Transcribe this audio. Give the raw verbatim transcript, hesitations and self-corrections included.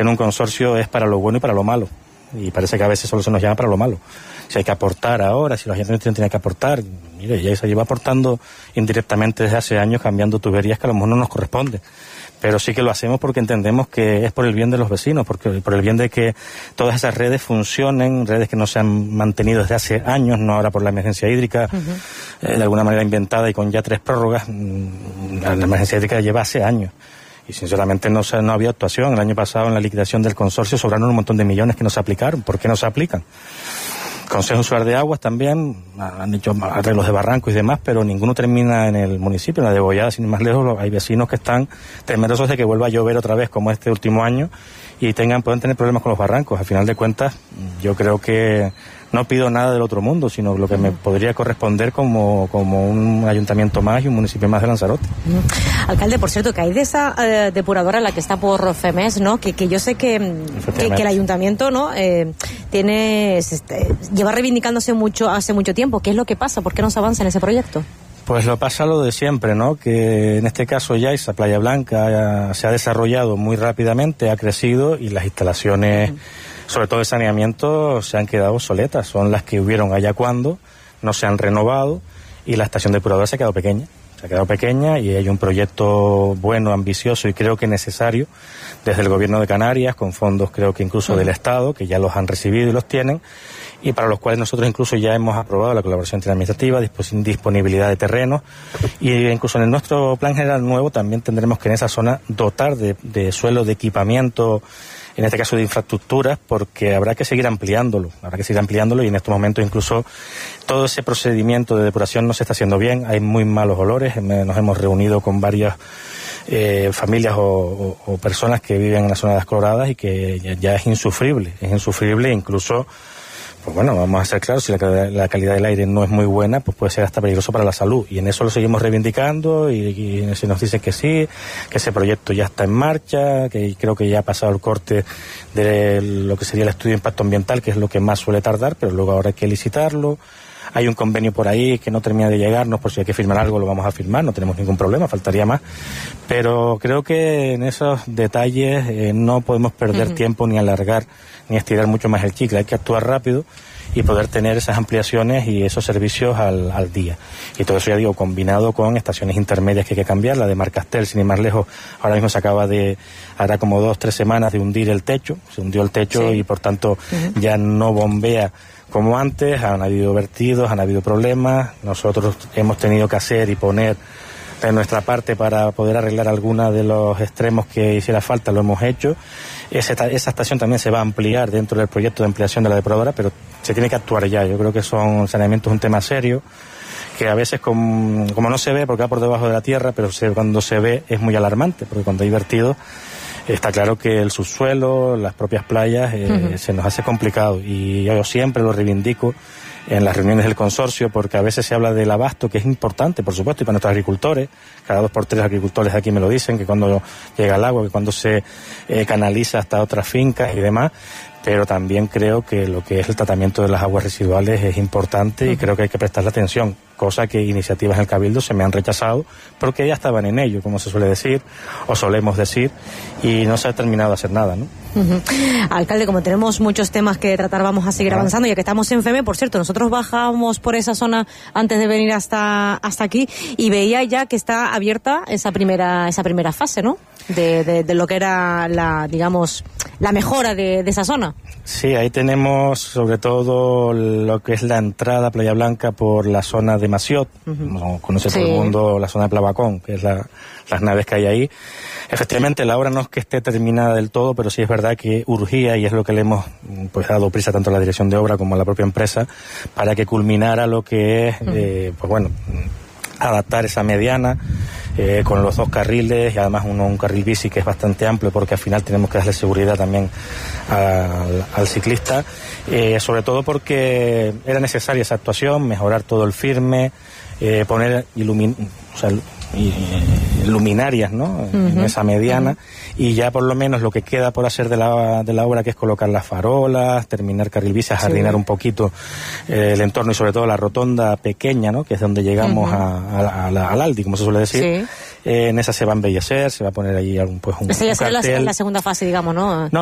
que en un consorcio es para lo bueno y para lo malo. Y parece que a veces solo se nos llama para lo malo. Si hay que aportar ahora, si los ayuntamientos tienen que aportar, mire, ya se lleva aportando indirectamente desde hace años, cambiando tuberías que a lo mejor no nos corresponde. Pero sí que lo hacemos porque entendemos que es por el bien de los vecinos, porque por el bien de que todas esas redes funcionen, redes que no se han mantenido desde hace años, no ahora por la emergencia hídrica, uh-huh. eh, de alguna manera inventada y con ya tres prórrogas. La emergencia hídrica lleva hace años. Y sinceramente no, se, no había actuación. El año pasado en la liquidación del consorcio sobraron un montón de millones que no se aplicaron. ¿Por qué no se aplican? Consejo Insular de Aguas también, han hecho arreglos de barrancos y demás, pero ninguno termina en el municipio. En la de Bollada, sin ir más lejos, hay vecinos que están temerosos de que vuelva a llover otra vez como este último año y tengan pueden tener problemas con los barrancos. Al final de cuentas, yo creo que no pido nada del otro mundo, sino lo que me podría corresponder como, como un ayuntamiento más y un municipio más de Lanzarote. Alcalde, por cierto, que hay de esa eh, depuradora, la que está por FEMES, ¿no? Que, que yo sé que, que, que el ayuntamiento, ¿no? Eh, tiene, este, lleva reivindicándose mucho, hace mucho tiempo. ¿Qué es lo que pasa? ¿Por qué no se avanza en ese proyecto? Pues lo pasa lo de siempre, ¿no? Que en este caso ya esa Playa Blanca se ha desarrollado muy rápidamente, ha crecido y las instalaciones, uh-huh. sobre todo de saneamiento, se han quedado obsoletas. Son las que hubieron allá cuando, no se han renovado y la estación depuradora se ha quedado pequeña. Se ha quedado pequeña y hay un proyecto bueno, ambicioso y creo que necesario desde el Gobierno de Canarias, con fondos creo que incluso uh-huh. del Estado, que ya los han recibido y los tienen, y para los cuales nosotros incluso ya hemos aprobado la colaboración interadministrativa, disponibilidad de terrenos, y incluso en el nuestro plan general nuevo también tendremos que en esa zona dotar de, de suelo, de equipamiento, en este caso de infraestructuras, porque habrá que seguir ampliándolo, habrá que seguir ampliándolo y en estos momentos incluso todo ese procedimiento de depuración no se está haciendo bien, hay muy malos olores, nos hemos reunido con varias eh, familias o, o, o personas que viven en la zona de las Coloradas y que ya, ya es insufrible, es insufrible incluso. Pues bueno, vamos a ser claros, si la, la calidad del aire no es muy buena, pues puede ser hasta peligroso para la salud. Y en eso lo seguimos reivindicando y, y se nos dice que sí, que ese proyecto ya está en marcha, que creo que ya ha pasado el corte de lo que sería el estudio de impacto ambiental, que es lo que más suele tardar, pero luego ahora hay que licitarlo. Hay un convenio por ahí que no termina de llegarnos, por si hay que firmar algo lo vamos a firmar, no tenemos ningún problema, faltaría más. Pero creo que en esos detalles eh, no podemos perder uh-huh. tiempo ni alargar ni estirar mucho más el chicle, hay que actuar rápido y poder tener esas ampliaciones y esos servicios al, al día. Y todo eso, ya digo, combinado con estaciones intermedias que hay que cambiar, la de Marcastel, sin ir más lejos, ahora mismo se acaba de, hará como dos, tres semanas de hundir el techo, se hundió el techo sí. y por tanto uh-huh. ya no bombea como antes, han habido vertidos, han habido problemas, nosotros hemos tenido que hacer y poner de nuestra parte para poder arreglar alguna de los extremos que hiciera falta, lo hemos hecho. Esa, esa estación también se va a ampliar dentro del proyecto de ampliación de la depuradora, pero se tiene que actuar ya. Yo creo que son saneamientos un tema serio, que a veces como, como no se ve porque va por debajo de la tierra, pero se, cuando se ve es muy alarmante, porque cuando hay vertidos está claro que el subsuelo, las propias playas, eh, uh-huh. se nos hace complicado y yo siempre lo reivindico en las reuniones del consorcio, porque a veces se habla del abasto, que es importante, por supuesto, y para nuestros agricultores, cada dos por tres agricultores aquí me lo dicen, que cuando llega el agua, que cuando se eh, canaliza hasta otras fincas y demás, pero también creo que lo que es el tratamiento de las aguas residuales es importante y creo que hay que prestarle atención, cosa que iniciativas en el Cabildo se me han rechazado porque ya estaban en ello, como se suele decir, o solemos decir, y no se ha terminado de hacer nada, ¿no? Uh-huh. Alcalde, como tenemos muchos temas que tratar, vamos a seguir ah. avanzando, ya que estamos en FEME. Por cierto, nosotros bajamos por esa zona antes de venir hasta hasta aquí y veía ya que está abierta esa primera esa primera fase, ¿no? De, de, de lo que era la, digamos, la mejora de, de esa zona. Sí, ahí tenemos sobre todo lo que es la entrada a Playa Blanca por la zona de Maciot, uh-huh. no conoce sí. todo el mundo la zona de Plavacón, que es la, las naves que hay ahí. Efectivamente, la obra no es que esté terminada del todo, pero sí es verdad que urgía y es lo que le hemos pues dado prisa tanto a la dirección de obra como a la propia empresa para que culminara lo que es, uh-huh. eh, pues bueno, adaptar esa mediana eh, con los dos carriles y además uno, un carril bici que es bastante amplio porque al final tenemos que darle seguridad también al, al ciclista, eh, sobre todo porque era necesaria esa actuación, mejorar todo el firme, eh, poner ilumin, o sea, y, eh, luminarias, ¿no? Uh-huh. En esa mediana, uh-huh. y ya por lo menos lo que queda por hacer de la, de la obra, que es colocar las farolas, terminar carril bici, jardinar sí. un poquito eh, el entorno y sobre todo la rotonda pequeña, ¿no? Que es donde llegamos uh-huh. a, a, a la, al Aldi, como se suele decir. Sí. Eh, en esa se va a embellecer, se va a poner ahí algún, pues un, Esa ya un será cartel. La, la segunda fase, digamos, ¿no? No,